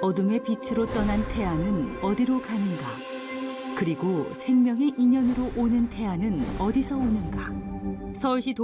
어둠의 빛으로 떠난 태양은 어디로 가는가? 그리고 생명의 인연으로 오는 태양은 어디서 오는가? 서울시